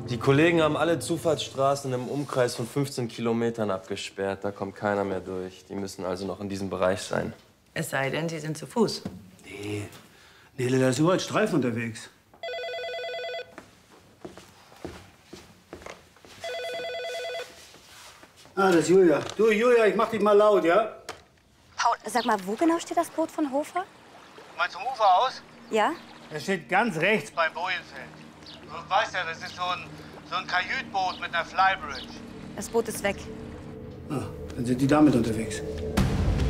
Die Kollegen haben alle Zufahrtsstraßen im Umkreis von 15 Kilometern abgesperrt. Da kommt keiner mehr durch. Die müssen also noch in diesem Bereich sein. Es sei denn, Sie sind zu Fuß. Nee, Nele, da ist überall Streifen unterwegs. Ah, das ist Julia. Du, Julia, ich mach dich mal laut, ja? Paul, sag mal, wo genau steht das Boot von Hofer? Meinst du zum Ufer aus? Ja? Das steht ganz rechts bei Bojenfeld. Du weißt ja, das ist so ein Kajütboot mit einer Flybridge. Das Boot ist weg. Ah, dann sind die damit unterwegs.